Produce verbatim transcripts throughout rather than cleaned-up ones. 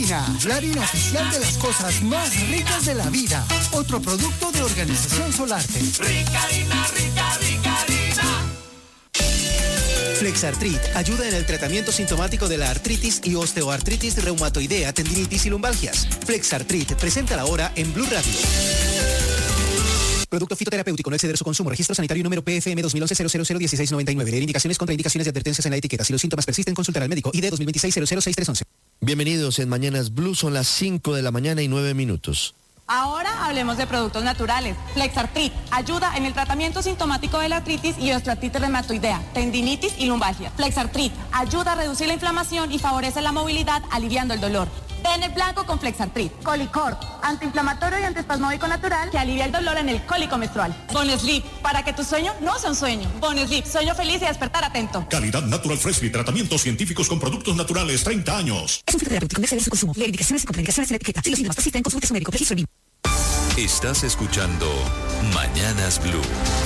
Harina, la harina oficial de las cosas más ricas de la vida. Otro producto de Organización Solarte. Rica harina, rica, rica harina. Flexartrit ayuda en el tratamiento sintomático de la artritis y osteoartritis reumatoidea, tendinitis y lumbalgias. Flexartrit presenta la hora en Blue Radio. Producto fitoterapéutico, no exceder su consumo. Registro sanitario número P F M dos mil once cero cero cero dieciséis noventa y nueve. Leer indicaciones, contraindicaciones y advertencias en la etiqueta. Si los síntomas persisten, consultar al médico. I D dos mil veintiséis cero cero seis tres once. Bienvenidos en Mañanas Blue, son las cinco de la mañana y nueve minutos. Ahora hablemos de productos naturales. Flexartrit ayuda en el tratamiento sintomático de la artritis y osteoartritis reumatoidea, tendinitis y lumbalgia. Flexartrit ayuda a reducir la inflamación y favorece la movilidad, aliviando el dolor. Ven el blanco con Flexartrit. Colicort, antiinflamatorio y antiespasmódico natural que alivia el dolor en el cólico menstrual. Bonesleep, para que tu sueño no sea un sueño. Bonesleep, sueño feliz y despertar atento. Calidad Natural Fresh, tratamientos científicos con productos naturales, treinta años. Es un fitoterapéutico, no exceder su consumo. Leer indicaciones y contraindicaciones en la etiqueta. Si los síntomas persisten, consulte a su médico. Registro B I M. Estás escuchando Mañanas Blue.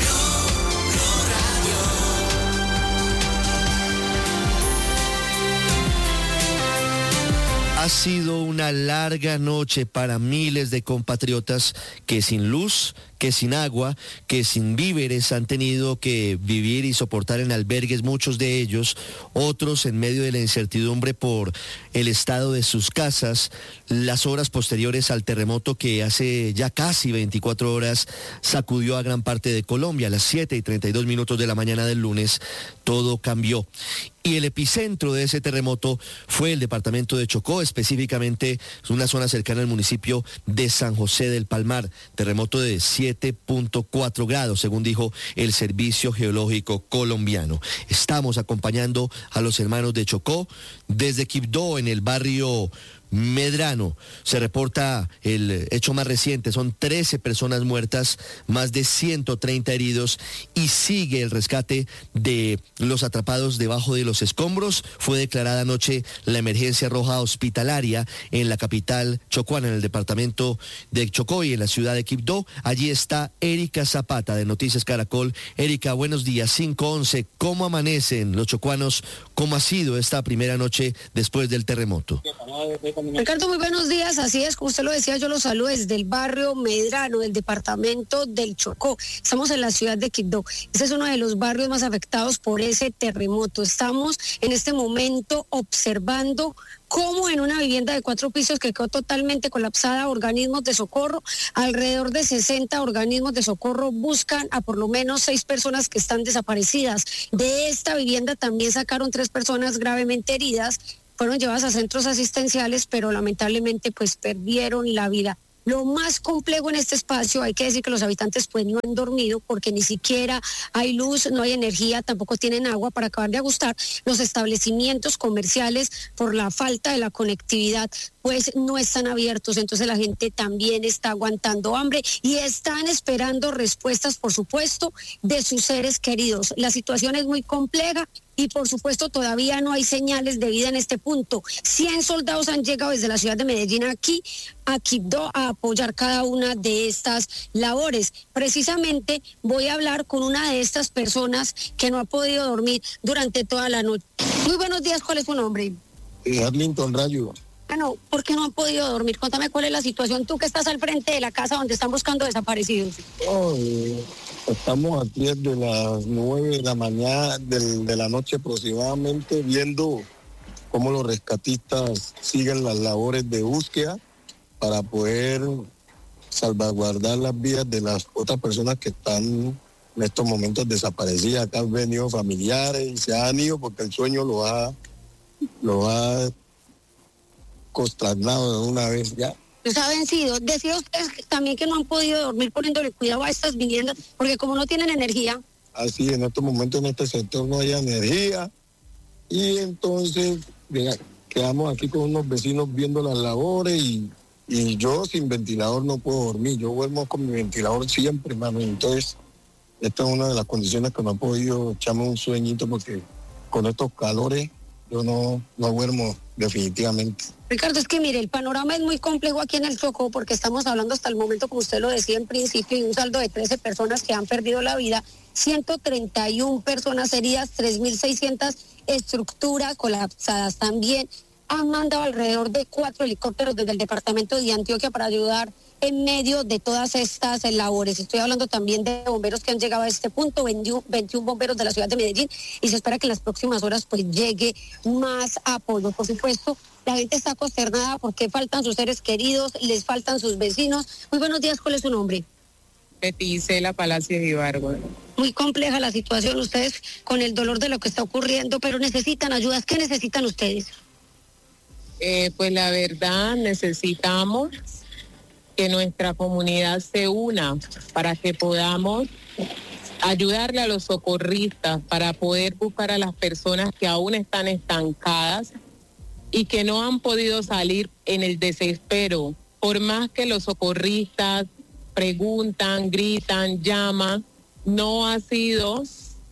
Ha sido una larga noche para miles de compatriotas que sin luz, que sin agua, que sin víveres han tenido que vivir y soportar en albergues, muchos de ellos, otros en medio de la incertidumbre por el estado de sus casas, las horas posteriores al terremoto que hace ya casi veinticuatro horas sacudió a gran parte de Colombia. A las siete y treinta y dos minutos de la mañana del lunes, todo cambió. Y el epicentro de ese terremoto fue el departamento de Chocó, específicamente una zona cercana al municipio de San José del Palmar. Terremoto de siete punto cuatro grados, según dijo el Servicio Geológico Colombiano. Estamos acompañando a los hermanos de Chocó desde Quibdó, en el barrio Medrano. Se reporta el hecho más reciente, son trece personas muertas, más de ciento treinta heridos y sigue el rescate de los atrapados debajo de los escombros. Fue declarada anoche la emergencia roja hospitalaria en la capital chocuana, en el departamento de Chocó y en la ciudad de Quibdó. Allí está Erika Zapata de Noticias Caracol. Erika, buenos días. cinco once, ¿cómo amanecen los chocuanos? ¿Cómo ha sido esta primera noche después del terremoto? Ricardo, muy buenos días. Así es, como usted lo decía, yo los saludo desde el barrio Medrano, del departamento del Chocó. Estamos en la ciudad de Quibdó. Este es uno de los barrios más afectados por ese terremoto. Estamos en este momento observando cómo en una vivienda de cuatro pisos que quedó totalmente colapsada, organismos de socorro, alrededor de sesenta organismos de socorro buscan a por lo menos seis personas que están desaparecidas. De esta vivienda también sacaron tres personas gravemente heridas. Fueron llevadas a centros asistenciales, pero lamentablemente pues perdieron la vida. Lo más complejo en este espacio, hay que decir que los habitantes pues no han dormido porque ni siquiera hay luz, no hay energía, tampoco tienen agua. Para acabar de ajustar, los establecimientos comerciales por la falta de la conectividad pues no están abiertos, entonces la gente también está aguantando hambre y están esperando respuestas, por supuesto, de sus seres queridos. La situación es muy compleja y por supuesto todavía no hay señales de vida en este punto. cien soldados han llegado desde la ciudad de Medellín aquí a Quibdó a apoyar cada una de estas labores. Precisamente voy a hablar con una de estas personas que no ha podido dormir durante toda la noche. Muy buenos días, ¿cuál es su nombre? Eh, Arlington Rayo. Bueno, ¿por qué no han podido dormir? Cuéntame cuál es la situación, tú que estás al frente de la casa donde están buscando desaparecidos. Oh, eh, estamos aquí desde las nueve de la mañana, del, de la noche aproximadamente, viendo cómo los rescatistas siguen las labores de búsqueda para poder salvaguardar las vidas de las otras personas que están en estos momentos desaparecidas. Acá han venido familiares y se han ido porque el sueño lo ha, lo ha consternado de una vez ya. Los ha vencido. Decía usted también que no han podido dormir poniéndole cuidado a estas viviendas, porque como no tienen energía. Así, en estos momentos en este sector no hay energía y entonces venga, quedamos aquí con unos vecinos viendo las labores y, y yo sin ventilador no puedo dormir. Yo duermo con mi ventilador siempre, mano. Entonces, esta es una de las condiciones que no he podido echarme un sueñito porque con estos calores yo no, no duermo definitivamente. Ricardo, es que mire, el panorama es muy complejo aquí en el Chocó porque estamos hablando hasta el momento, como usted lo decía en principio, de un saldo de trece personas que han perdido la vida, ciento treinta y una personas heridas, tres mil seiscientas estructuras colapsadas. También han mandado alrededor de cuatro helicópteros desde el departamento de Antioquia para ayudar en medio de todas estas labores. Estoy hablando también de bomberos que han llegado a este punto, veintiún bomberos de la ciudad de Medellín, y se espera que en las próximas horas pues llegue más apoyo. Por supuesto, la gente está consternada porque faltan sus seres queridos, les faltan sus vecinos. Muy buenos días, ¿cuál es su nombre? Peticela Palacios Ibargo. Muy compleja la situación, ustedes con el dolor de lo que está ocurriendo, pero necesitan ayudas. ¿Qué necesitan ustedes? Eh, pues la verdad, necesitamos que nuestra comunidad se una para que podamos ayudarle a los socorristas, para poder buscar a las personas que aún están estancadas y que no han podido salir en el desespero. Por más que los socorristas preguntan, gritan, llaman, no ha sido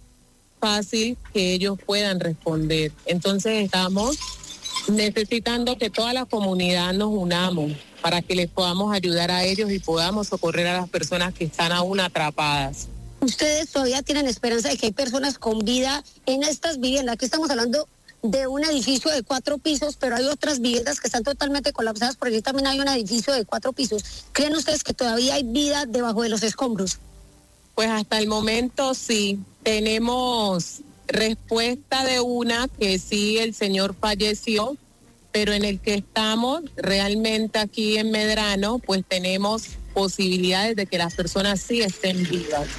fácil que ellos puedan responder. Entonces estamos necesitando que toda la comunidad nos unamos para que les podamos ayudar a ellos y podamos socorrer a las personas que están aún atrapadas. ¿Ustedes todavía tienen esperanza de que hay personas con vida en estas viviendas? Aquí estamos hablando de un edificio de cuatro pisos, pero hay otras viviendas que están totalmente colapsadas, porque aquí también hay un edificio de cuatro pisos. ¿Creen ustedes que todavía hay vida debajo de los escombros? Pues hasta el momento sí. Tenemos respuesta de una que sí, el señor falleció, pero en el que estamos realmente aquí en Medrano, pues tenemos posibilidades de que las personas sí estén vivas.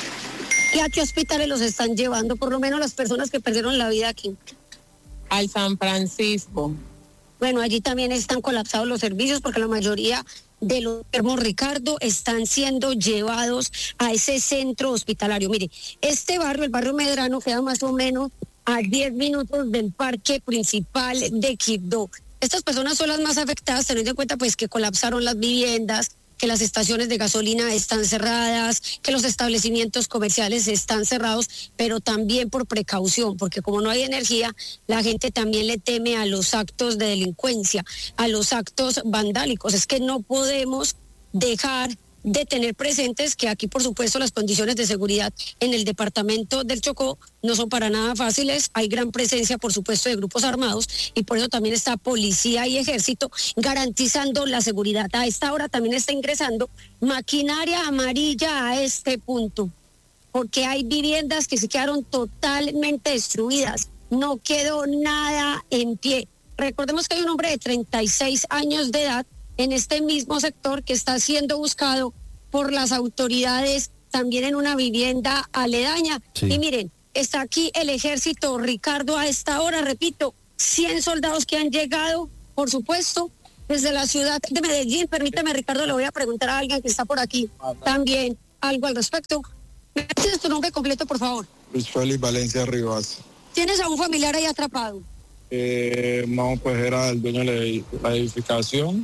¿Y a qué hospitales los están llevando, por lo menos las personas que perdieron la vida aquí? Al San Francisco. Bueno, allí también están colapsados los servicios porque la mayoría de los enfermos, Ricardo, están siendo llevados a ese centro hospitalario. Mire, este barrio, el barrio Medrano, queda más o menos a diez minutos del parque principal de Quibdó. Estas personas son las más afectadas, teniendo en cuenta pues que colapsaron las viviendas, que las estaciones de gasolina están cerradas, que los establecimientos comerciales están cerrados, pero también por precaución, porque como no hay energía, la gente también le teme a los actos de delincuencia, a los actos vandálicos. Es que no podemos dejar de tener presentes que aquí, por supuesto, las condiciones de seguridad en el departamento del Chocó no son para nada fáciles. Hay gran presencia, por supuesto, de grupos armados y por eso también está policía y ejército garantizando la seguridad. A esta hora también está ingresando maquinaria amarilla a este punto, porque hay viviendas que se quedaron totalmente destruidas. No quedó nada en pie. Recordemos que hay un hombre de treinta y seis años de edad en este mismo sector que está siendo buscado por las autoridades también en una vivienda aledaña. Sí. Y miren, está aquí el ejército, Ricardo, a esta hora, repito, cien soldados que han llegado, por supuesto, desde la ciudad de Medellín. Permíteme, Ricardo, le voy a preguntar a alguien que está por aquí también algo al respecto. ¿Me dices tu nombre completo, por favor? Luis Félix Valencia Rivas. ¿Tienes a un familiar ahí atrapado? Eh, no, pues era el dueño de la edificación.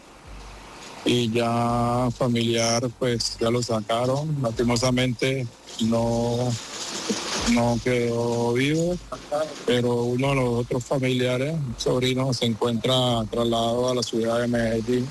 Y ya familiar, pues ya lo sacaron. Lastimosamente no, no quedó vivo, pero uno de los otros familiares, un sobrino, se encuentra trasladado a la ciudad de Medellín.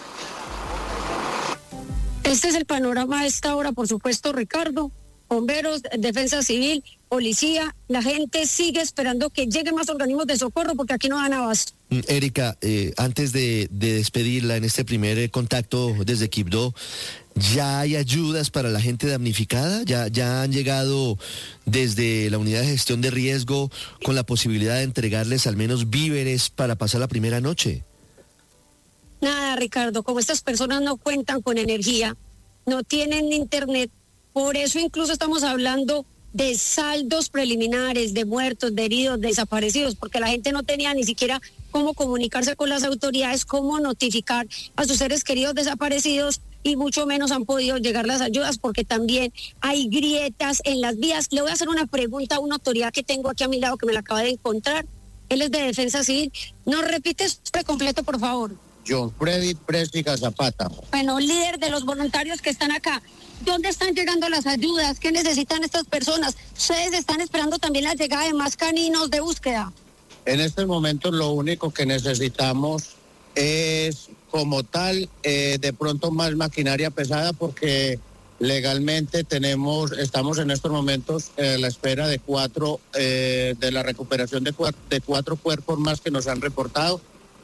Este es el panorama a esta hora, por supuesto, Ricardo. Bomberos, defensa civil, policía, la gente sigue esperando que lleguen más organismos de socorro porque aquí no dan abasto. Erika, eh, antes de, de despedirla en este primer eh, contacto desde Quibdó, ¿ya hay ayudas para la gente damnificada? ¿Ya, ya han llegado desde la unidad de gestión de riesgo con la posibilidad de entregarles al menos víveres para pasar la primera noche? Nada, Ricardo, como estas personas no cuentan con energía, no tienen internet, por eso incluso estamos hablando de saldos preliminares, de muertos, de heridos, de desaparecidos, porque la gente no tenía ni siquiera cómo comunicarse con las autoridades, cómo notificar a sus seres queridos desaparecidos y mucho menos han podido llegar las ayudas porque también hay grietas en las vías. Le voy a hacer una pregunta a una autoridad que tengo aquí a mi lado que me la acaba de encontrar. Él es de Defensa Civil. ¿Nos repite su nombre completo, por favor? John Freddy Préstiga Zapata. Bueno, líder de los voluntarios que están acá. ¿Dónde están llegando las ayudas? ¿Qué necesitan estas personas? ¿Ustedes están esperando también la llegada de más caninos de búsqueda? En estos momentos lo único que necesitamos es, como tal, eh, de pronto más maquinaria pesada porque legalmente tenemos, estamos en estos momentos a la espera de cuatro, eh, de la recuperación de cuatro, de cuatro cuerpos más que nos han reportado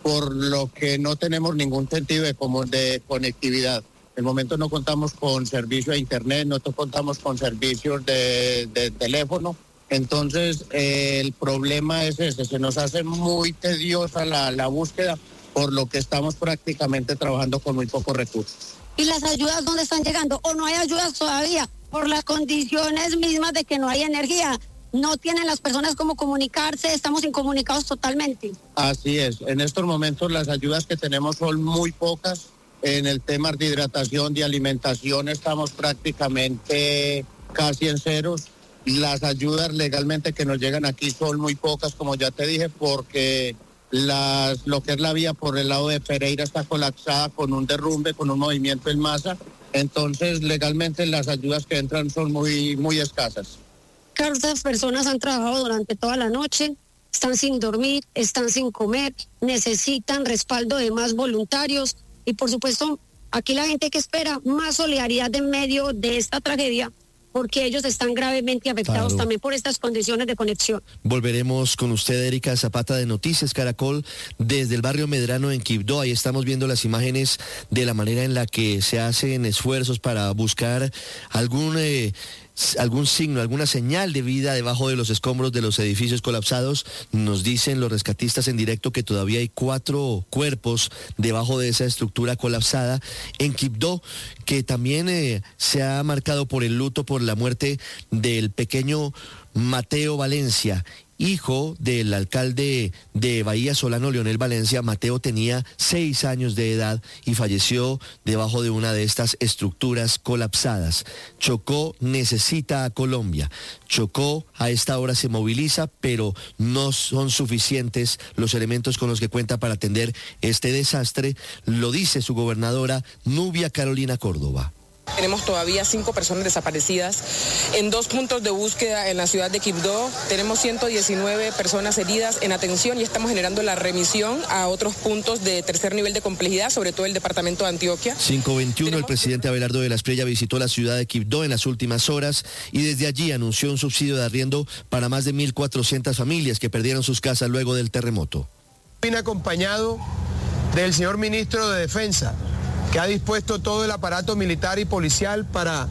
por lo que no tenemos ningún sentido de, como de conectividad. En el momento no contamos con servicio de internet, no contamos con servicios de, de teléfono. Entonces, eh, el problema es ese, se nos hace muy tediosa la, la búsqueda, por lo que estamos prácticamente trabajando con muy pocos recursos. ¿Y las ayudas dónde están llegando? ¿O no hay ayudas todavía? Por las condiciones mismas de que no hay energía. No tienen las personas cómo comunicarse, estamos incomunicados totalmente. Así es, en estos momentos las ayudas que tenemos son muy pocas. En el tema de hidratación, de alimentación, estamos prácticamente casi en ceros. Las ayudas legalmente que nos llegan aquí son muy pocas, como ya te dije, porque las, lo que es la vía por el lado de Pereira está colapsada con un derrumbe, con un movimiento en masa. Entonces, legalmente las ayudas que entran son muy, muy escasas. Estas personas han trabajado durante toda la noche, están sin dormir, están sin comer, necesitan respaldo de más voluntarios y, por supuesto, aquí la gente que espera más solidaridad en medio de esta tragedia, porque ellos están gravemente afectados claro. también por estas condiciones de conexión. Volveremos con usted, Erika Zapata, de Noticias Caracol, desde el barrio Medrano en Quibdó. Ahí estamos viendo las imágenes de la manera en la que se hacen esfuerzos para buscar algún... Eh, algún signo, alguna señal de vida debajo de los escombros de los edificios colapsados. Nos dicen los rescatistas en directo que todavía hay cuatro cuerpos debajo de esa estructura colapsada en Quibdó, que también eh, se ha marcado por el luto por la muerte del pequeño Mateo Valencia, hijo del alcalde de Bahía Solano, Leonel Valencia. Mateo tenía seis años de edad y falleció debajo de una de estas estructuras colapsadas. Chocó necesita a Colombia. Chocó a esta hora se moviliza, pero no son suficientes los elementos con los que cuenta para atender este desastre, lo dice su gobernadora Nubia Carolina Córdoba. Tenemos todavía cinco personas desaparecidas en dos puntos de búsqueda en la ciudad de Quibdó. Tenemos ciento diecinueve personas heridas en atención y estamos generando la remisión a otros puntos de tercer nivel de complejidad, sobre todo el departamento de Antioquia. cinco veintiuno, el presidente Abelardo de la Espriella visitó la ciudad de Quibdó en las últimas horas y desde allí anunció un subsidio de arriendo para más de mil cuatrocientas familias que perdieron sus casas luego del terremoto. Vine acompañado del señor ministro de Defensa, que ha dispuesto todo el aparato militar y policial para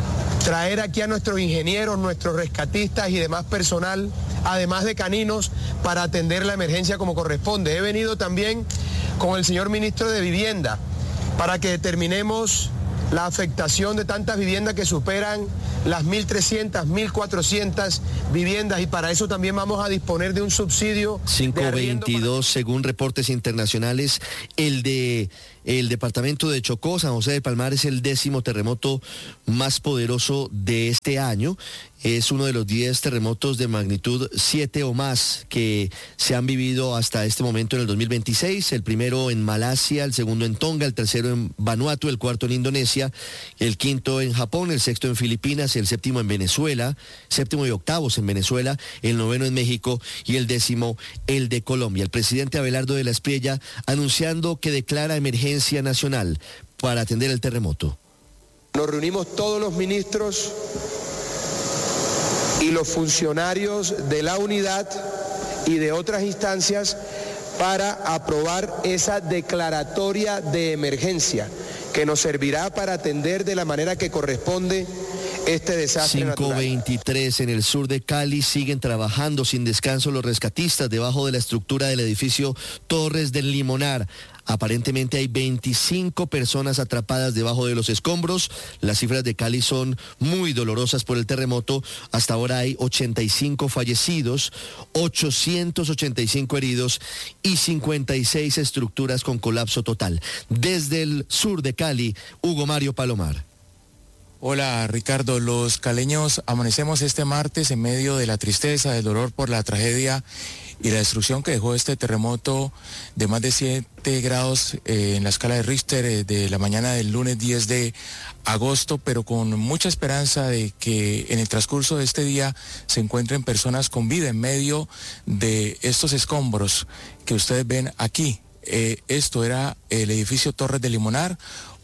traer aquí a nuestros ingenieros, nuestros rescatistas y demás personal, además de caninos, para atender la emergencia como corresponde. He venido también con el señor ministro de Vivienda para que determinemos la afectación de tantas viviendas que superan las mil trescientas, mil cuatrocientas viviendas, y para eso también vamos a disponer de un subsidio. cinco veintidós, para... según reportes internacionales, el de el departamento de Chocó, San José de Palmar, es el décimo terremoto más poderoso de este año. Es uno de los diez terremotos de magnitud siete o más que se han vivido hasta este momento en el dos mil veintiséis. El primero en Malasia, el segundo en Tonga, el tercero en Vanuatu, el cuarto en Indonesia, el quinto en Japón, el sexto en Filipinas, el séptimo en Venezuela, séptimo y octavos en Venezuela, el noveno en México y el décimo el de Colombia. El presidente Abelardo de la Espriella anunciando que declara emergencia nacional para atender el terremoto. Nos reunimos todos los ministros y los funcionarios de la unidad y de otras instancias para aprobar esa declaratoria de emergencia que nos servirá para atender de la manera que corresponde este desastre natural. cinco veintitrés en el sur de Cali siguen trabajando sin descanso los rescatistas debajo de la estructura del edificio Torres del Limonar. Aparentemente hay veinticinco personas atrapadas debajo de los escombros. Las cifras de Cali son muy dolorosas por el terremoto. Hasta ahora hay ochenta y cinco fallecidos, ochocientos ochenta y cinco heridos y cincuenta y seis estructuras con colapso total. Desde el sur de Cali, Hugo Mario Palomar. Hola Ricardo, los caleños amanecemos este martes en medio de la tristeza, del dolor por la tragedia y la destrucción que dejó este terremoto de más de siete grados eh, en la escala de Richter eh, de la mañana del lunes diez de agosto, pero con mucha esperanza de que en el transcurso de este día se encuentren personas con vida en medio de estos escombros que ustedes ven aquí. Eh, esto era el edificio Torres del Limonar,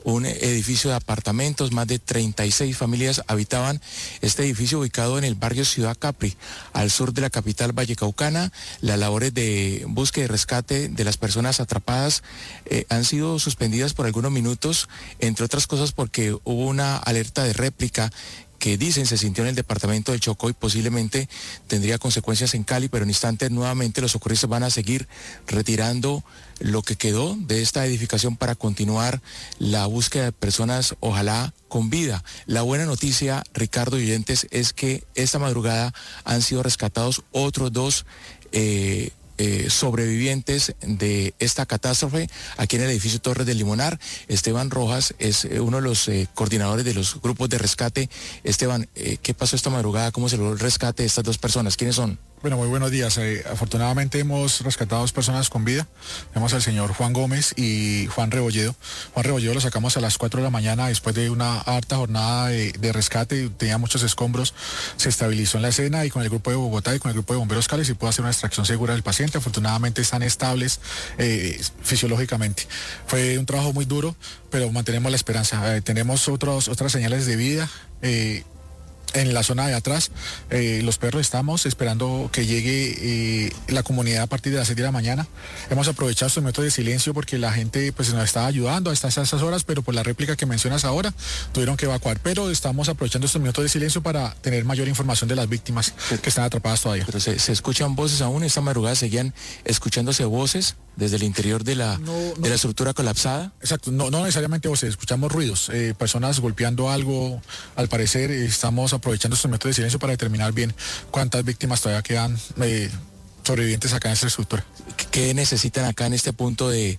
un edificio de apartamentos, más de treinta y seis familias habitaban este edificio ubicado en el barrio Ciudad Capri, al sur de la capital vallecaucana. Las labores de búsqueda y rescate de las personas atrapadas eh, han sido suspendidas por algunos minutos, entre otras cosas porque hubo una alerta de réplica que dicen se sintió en el departamento del Chocó y posiblemente tendría consecuencias en Cali, pero en instantes nuevamente los socorristas van a seguir retirando lo que quedó de esta edificación para continuar la búsqueda de personas, ojalá con vida. La buena noticia, Ricardo y oyentes, es que esta madrugada han sido rescatados otros dos eh, Eh, sobrevivientes de esta catástrofe aquí en el edificio Torres del Limonar. Esteban Rojas es eh, uno de los eh, coordinadores de los grupos de rescate. Esteban, eh, ¿qué pasó esta madrugada? ¿Cómo se logró el rescate de estas dos personas? ¿Quiénes son? Bueno, muy buenos días. Eh, afortunadamente hemos rescatado dos personas con vida. Tenemos al señor Juan Gómez y Juan Rebolledo. Juan Rebolledo lo sacamos a las cuatro de la mañana después de una harta jornada de, de rescate. Tenía muchos escombros. Se estabilizó en la escena y con el grupo de Bogotá y con el grupo de bomberos Cali se pudo hacer una extracción segura del paciente. Afortunadamente están estables eh, fisiológicamente. Fue un trabajo muy duro, pero mantenemos la esperanza. Eh, tenemos otros, otras señales de vida. Eh, En la zona de atrás, eh, los perros estamos esperando que llegue eh, la comunidad a partir de las seis de la mañana. Hemos aprovechado estos minutos de silencio porque la gente pues nos estaba ayudando hasta esas horas, pero por la réplica que mencionas ahora tuvieron que evacuar. Pero estamos aprovechando estos minutos de silencio para tener mayor información de las víctimas que están atrapadas todavía. Pero se, se escuchan voces aún, esta madrugada seguían escuchándose voces desde el interior de la, no, no, de la estructura colapsada. Exacto, no, no necesariamente voces, escuchamos ruidos, eh, personas golpeando algo. Al parecer eh, estamos aprovechando estos métodos de silencio para determinar bien cuántas víctimas todavía quedan eh, sobrevivientes acá en esta estructura. ¿Qué necesitan acá en este punto de,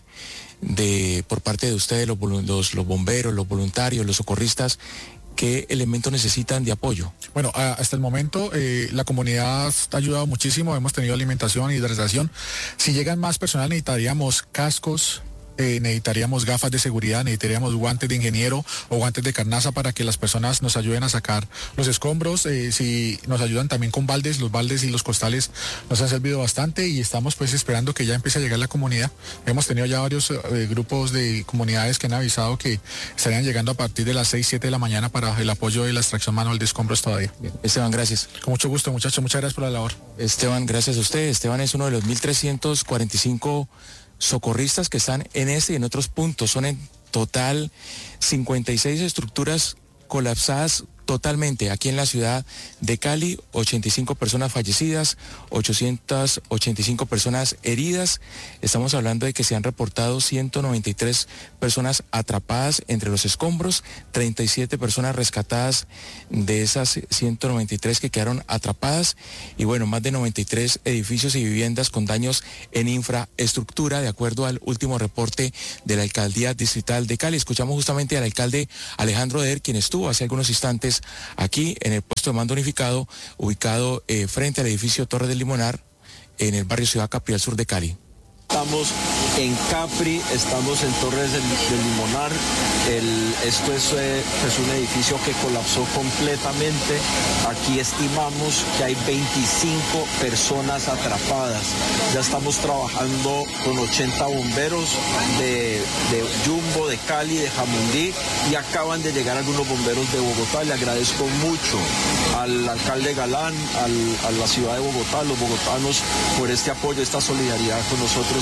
de por parte de ustedes, los, los, los bomberos, los voluntarios, los socorristas? ¿Qué elementos necesitan de apoyo? Bueno, hasta el momento eh, la comunidad ha ayudado muchísimo, hemos tenido alimentación, hidratación. Si llegan más personas necesitaríamos cascos, eh, necesitaríamos gafas de seguridad, necesitaríamos guantes de ingeniero o guantes de carnaza para que las personas nos ayuden a sacar los escombros. Eh, si nos ayudan también con baldes, los baldes y los costales nos han servido bastante y estamos pues esperando que ya empiece a llegar la comunidad. Hemos tenido ya varios eh, grupos de comunidades que han avisado que estarían llegando a partir de las seis, siete de la mañana para el apoyo de la extracción manual de escombros todavía. Bien. Esteban, gracias. Con mucho gusto, muchachos, muchas gracias por la labor. Esteban, gracias a usted. Esteban es uno de los mil trescientos cuarenta y cinco socorristas que están en este y en otros puntos. Son en total cincuenta y seis estructuras colapsadas totalmente aquí en la ciudad de Cali, ochenta y cinco personas fallecidas, ochocientas ochenta y cinco personas heridas. Estamos hablando de que se han reportado ciento noventa y tres personas atrapadas entre los escombros, treinta y siete personas rescatadas de esas ciento noventa y tres que quedaron atrapadas y bueno, más de noventa y tres edificios y viviendas con daños en infraestructura, de acuerdo al último reporte de la Alcaldía Distrital de Cali. Escuchamos justamente al alcalde Alejandro Der, quien estuvo hace algunos instantes aquí en el puesto de mando unificado, ubicado eh, frente al edificio Torres del Limonar, en el barrio Ciudad Capri, al sur de Cali. Estamos en Capri, estamos en Torres del, del Limonar. El, esto es eh, pues un edificio que colapsó completamente. Aquí estimamos que hay veinticinco personas atrapadas. Ya estamos trabajando con ochenta bomberos de, de Jumbo, de Cali, de Jamundí y acaban de llegar algunos bomberos de Bogotá. Le agradezco mucho al alcalde Galán, al, a la ciudad de Bogotá, a los bogotanos por este apoyo, esta solidaridad con nosotros.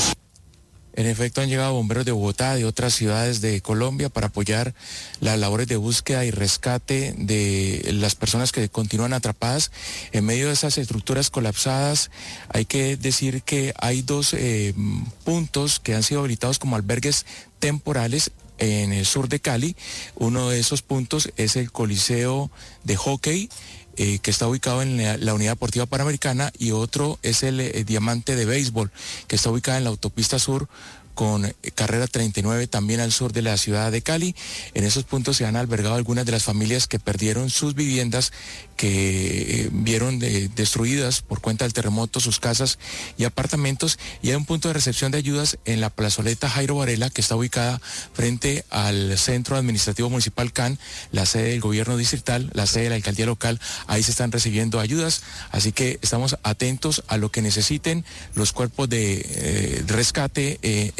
En efecto, han llegado bomberos de Bogotá, de otras ciudades de Colombia, para apoyar las labores de búsqueda y rescate de las personas que continúan atrapadas en medio de esas estructuras colapsadas. Hay que decir que hay dos eh, puntos que han sido habilitados como albergues temporales en el sur de Cali. Uno de esos puntos es el Coliseo de Hockey, Eh, que está ubicado en la, la Unidad Deportiva Panamericana, y otro es el eh, Diamante de Béisbol, que está ubicado en la autopista sur con eh, carrera treinta y nueve, también al sur de la ciudad de Cali. En esos puntos se han albergado algunas de las familias que perdieron sus viviendas, que eh, vieron de, destruidas por cuenta del terremoto sus casas y apartamentos, y hay un punto de recepción de ayudas en la plazoleta Jairo Varela, que está ubicada frente al Centro Administrativo Municipal C A N, la sede del gobierno distrital, la sede de la alcaldía local. Ahí se están recibiendo ayudas, así que estamos atentos a lo que necesiten los cuerpos de, eh, de rescate eh,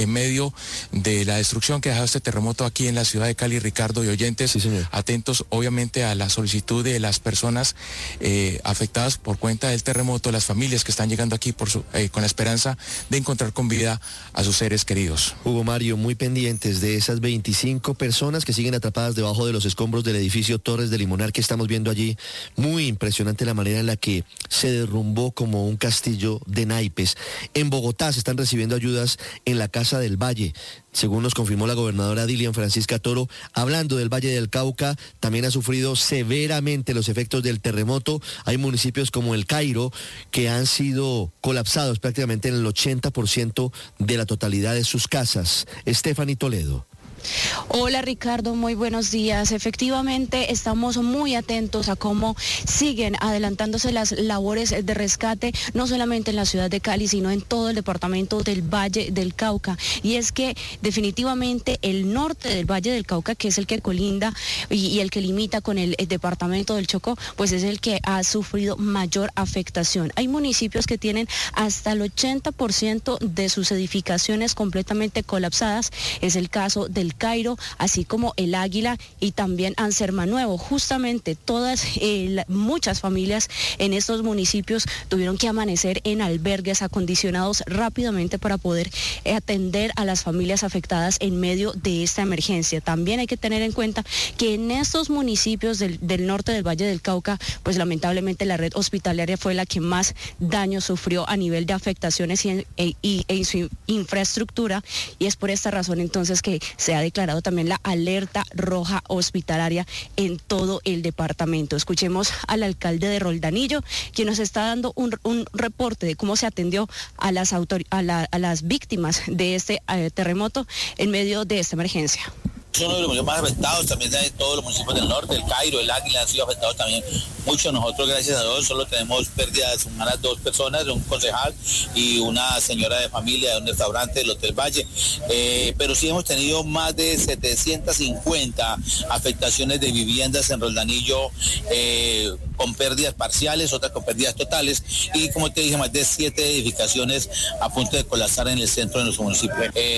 en medio de la destrucción que ha dejado este terremoto aquí en la ciudad de Cali, Ricardo y oyentes, sí, señor. Atentos obviamente a la solicitud de las personas eh, afectadas por cuenta del terremoto, las familias que están llegando aquí por su, eh, con la esperanza de encontrar con vida a sus seres queridos. Hugo Mario, muy pendientes de esas veinticinco personas que siguen atrapadas debajo de los escombros del edificio Torres de Limonar que estamos viendo allí. Muy impresionante la manera en la que se derrumbó como un castillo de naipes. En Bogotá se están recibiendo ayudas en la Casa del Valle. Según nos confirmó la gobernadora Dilian Francisca Toro, hablando del Valle del Cauca, también ha sufrido severamente los efectos del terremoto. Hay municipios como El Cairo que han sido colapsados prácticamente en el ochenta por ciento de la totalidad de sus casas. Stephanie Toledo. Hola Ricardo, muy buenos días. Efectivamente, estamos muy atentos a cómo siguen adelantándose las labores de rescate, no solamente en la ciudad de Cali, sino en todo el departamento del Valle del Cauca. Y es que definitivamente el norte del Valle del Cauca, que es el que colinda y, y el que limita con el, el departamento del Chocó, pues es el que ha sufrido mayor afectación. Hay municipios que tienen hasta el ochenta por ciento de sus edificaciones completamente colapsadas. Es el caso del Cairo, así como el Águila y también Anserma Nuevo. Justamente todas, eh, la, muchas familias en estos municipios tuvieron que amanecer en albergues acondicionados rápidamente para poder eh, atender a las familias afectadas en medio de esta emergencia. También hay que tener en cuenta que en estos municipios del, del norte del Valle del Cauca, pues lamentablemente la red hospitalaria fue la que más daño sufrió a nivel de afectaciones y, e, y, e su infraestructura, y es por esta razón entonces que se ha declarado también la alerta roja hospitalaria en todo el departamento. Escuchemos al alcalde de Roldanillo, quien nos está dando un, un reporte de cómo se atendió a las, autor- a la, a las víctimas de este eh, terremoto en medio de esta emergencia. Es uno de los municipios más afectados, también de todos los municipios del norte, el Cairo, el Águila han sido afectados también mucho. Nosotros, gracias a Dios, solo tenemos pérdidas humanas, dos personas, un concejal y una señora de familia de un restaurante del Hotel Valle, eh, pero sí hemos tenido más de setecientas cincuenta afectaciones de viviendas en Roldanillo, eh, con pérdidas parciales, otras con pérdidas totales, y como te dije, más de siete edificaciones a punto de colapsar en el centro de nuestro municipio.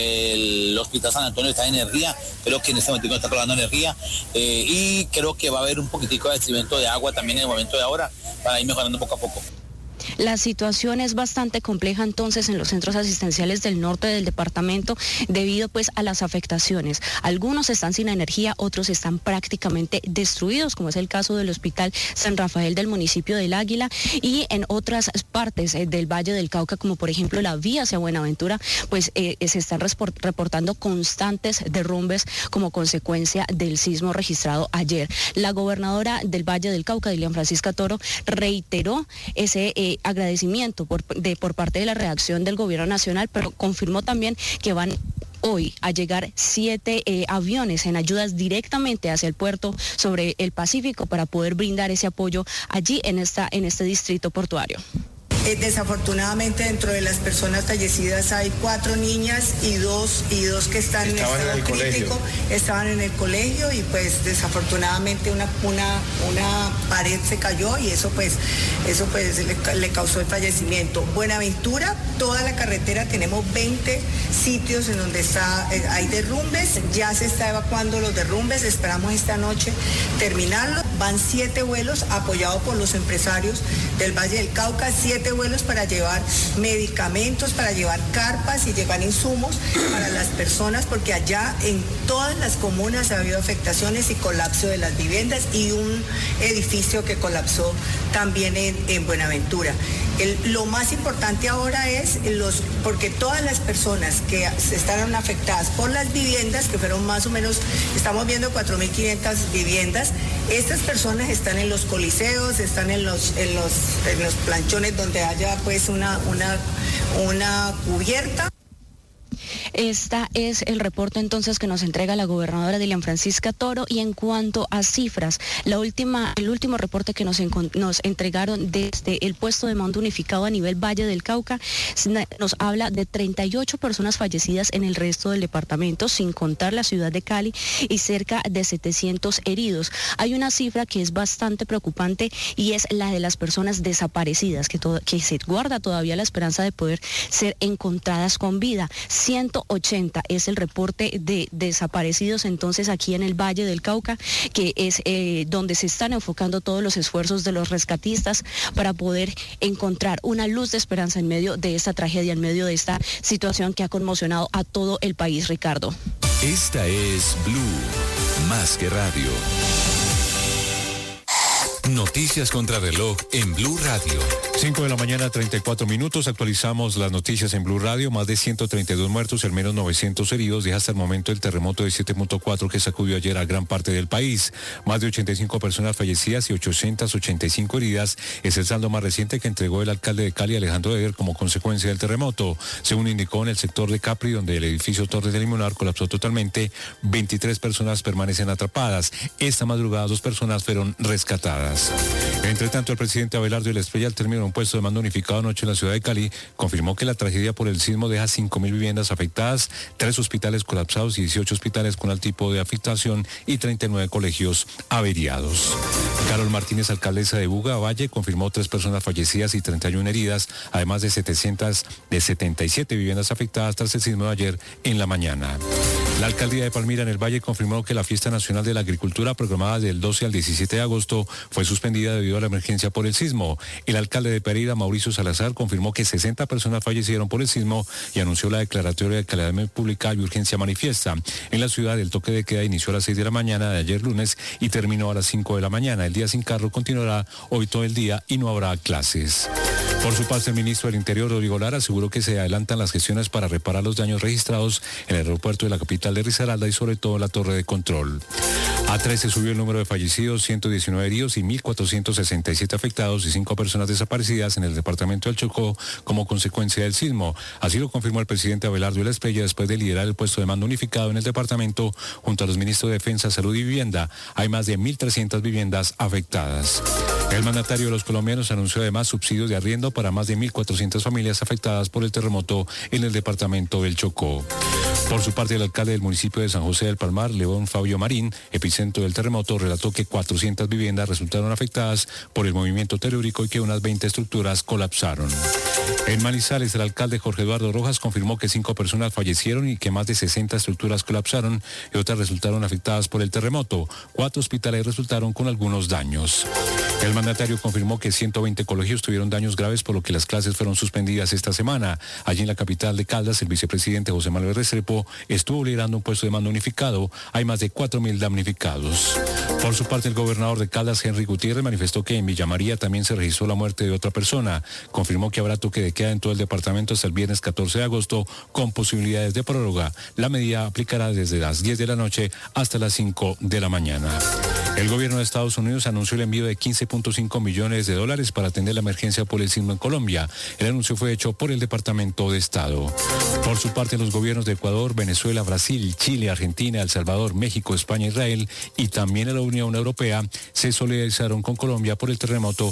El Hospital San Antonio está en energía, creo que en este momento está colgando energía, eh, y creo que va a haber un poquitico de abastecimiento de agua también en el momento de ahora para ir mejorando poco a poco. La situación es bastante compleja entonces en los centros asistenciales del norte del departamento debido pues a las afectaciones. Algunos están sin energía, otros están prácticamente destruidos, como es el caso del Hospital San Rafael del municipio del Águila, y en otras partes eh, del Valle del Cauca, como por ejemplo la vía hacia Buenaventura, pues eh, se están reportando constantes derrumbes como consecuencia del sismo registrado ayer. La gobernadora del Valle del Cauca, Dilian Francisca Toro, reiteró ese eh, agradecimiento por, de, por parte de la reacción del gobierno nacional, pero confirmó también que van hoy a llegar siete eh, aviones en ayudas directamente hacia el puerto sobre el Pacífico para poder brindar ese apoyo allí en, esta, en este distrito portuario. Eh, desafortunadamente dentro de las personas fallecidas hay cuatro niñas y dos y dos que están estaban en estado en crítico, colegio. Estaban en el colegio y pues desafortunadamente una, una, una pared se cayó y eso pues, eso pues le, le causó el fallecimiento. Buenaventura, toda la carretera, tenemos veinte sitios en donde está, eh, hay derrumbes, ya se está evacuando los derrumbes, esperamos esta noche terminarlo. Van siete vuelos apoyados por los empresarios del Valle del Cauca, siete vuelos para llevar medicamentos, para llevar carpas y llevar insumos para las personas, porque allá en todas las comunas ha habido afectaciones y colapso de las viviendas y un edificio que colapsó también en, en Buenaventura. El, lo más importante ahora es, los, porque todas las personas que estaban afectadas por las viviendas, que fueron más o menos, estamos viendo cuatro mil quinientas viviendas, estas personas están en los coliseos, están en los, en los, en los planchones donde haya pues una, una, una cubierta. Esta es el reporte entonces que nos entrega la gobernadora Dilian Francisca Toro. Y en cuanto a cifras, la última, el último reporte que nos, nos entregaron desde el puesto de mando unificado a nivel Valle del Cauca nos habla de treinta y ocho personas fallecidas en el resto del departamento, sin contar la ciudad de Cali, y cerca de setecientos heridos. Hay una cifra que es bastante preocupante y es la de las personas desaparecidas, que, todo, que se guarda todavía la esperanza de poder ser encontradas con vida. ciento ochenta es el reporte de desaparecidos entonces aquí en el Valle del Cauca, que es eh, donde se están enfocando todos los esfuerzos de los rescatistas para poder encontrar una luz de esperanza en medio de esta tragedia, en medio de esta situación que ha conmocionado a todo el país, Ricardo. Esta es Blue, más que radio. Noticias contra reloj en Blue Radio. cinco de la mañana, treinta y cuatro minutos. Actualizamos las noticias en Blue Radio. Más de ciento treinta y dos muertos y al menos novecientos heridos deja hasta el momento el terremoto de siete punto cuatro que sacudió ayer a gran parte del país. Más de ochenta y cinco personas fallecidas y ochocientas ochenta y cinco heridas es el saldo más reciente que entregó el alcalde de Cali, Alejandro Eder, como consecuencia del terremoto. Según indicó, en el sector de Capri, donde el edificio Torres del Limonar colapsó totalmente, veintitrés personas permanecen atrapadas. Esta madrugada dos personas fueron rescatadas. Entre tanto, el presidente Abelardo Estrella, al término de un puesto de mando unificado anoche en la ciudad de Cali, confirmó que la tragedia por el sismo deja cinco mil viviendas afectadas, tres hospitales colapsados y dieciocho hospitales con alto tipo de afectación y treinta y nueve colegios averiados. Carol Martínez, alcaldesa de Buga Valle, confirmó tres personas fallecidas y treinta y una heridas, además de setecientas de setenta y siete viviendas afectadas tras el sismo de ayer en la mañana. La alcaldía de Palmira en el Valle confirmó que la Fiesta Nacional de la Agricultura, programada del doce al diecisiete de agosto, fue suspendida debido a la emergencia por el sismo. El alcalde de Pereira, Mauricio Salazar, confirmó que sesenta personas fallecieron por el sismo y anunció la declaratoria de calamidad pública y urgencia manifiesta. En la ciudad, el toque de queda inició a las seis de la mañana de ayer lunes y terminó a las cinco de la mañana. El día sin carro continuará hoy todo el día y no habrá clases. Por su parte, el ministro del Interior, Rodrigo Lara, aseguró que se adelantan las gestiones para reparar los daños registrados en el aeropuerto de la capital de Risaralda y sobre todo en la torre de control. A trece subió el número de fallecidos, ciento diecinueve heridos y mil cuatrocientos sesenta y siete afectados y cinco personas desaparecidas en el departamento del Chocó como consecuencia del sismo. Así lo confirmó el presidente Abelardo Estrella después de liderar el puesto de mando unificado en el departamento junto a los ministros de Defensa, Salud y Vivienda. Hay más de mil trescientas viviendas afectadas. El mandatario de los colombianos anunció además subsidios de arriendo para más de mil cuatrocientas familias afectadas por el terremoto en el departamento del Chocó. Por su parte, el alcalde del municipio de San José del Palmar, León Fabio Marín, epicentro del terremoto, relató que cuatrocientas viviendas resultaron afectadas por el movimiento telúrico y que unas veinte estructuras colapsaron. En Manizales, el alcalde Jorge Eduardo Rojas confirmó que cinco personas fallecieron y que más de sesenta estructuras colapsaron y otras resultaron afectadas por el terremoto. Cuatro hospitales resultaron con algunos daños. El mandatario confirmó que ciento veinte colegios tuvieron daños graves, por lo que las clases fueron suspendidas esta semana. Allí en la capital de Caldas, el vicepresidente José Manuel Restrepo estuvo liderando un puesto de mando unificado. Hay más de cuatro mil damnificados. Por su parte, el gobernador de Caldas, Henry Gutiérrez, manifestó que en Villa María también se registró la muerte de otra persona. Confirmó que habrá toque de queda en todo el departamento hasta el viernes catorce de agosto, con posibilidades de prórroga. La medida aplicará desde las diez de la noche hasta las cinco de la mañana. El gobierno de Estados Unidos anunció el envío de quince punto cinco millones de dólares para atender la emergencia por el sismo en Colombia. El anuncio fue hecho por el Departamento de Estado. Por su parte, los gobiernos de Ecuador, Venezuela, Brasil, Chile, Argentina, El Salvador, México, España, Israel y también la Unión Europea se solidarizaron con Colombia por el terremoto